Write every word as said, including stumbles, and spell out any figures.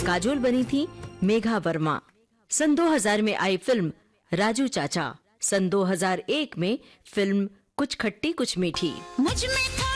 काजोल बनी थी मेघा वर्मा। सन दो हज़ार में आई फिल्म राजू चाचा। सन दो हज़ार एक में फिल्म कुछ खट्टी कुछ मीठी। मुझ में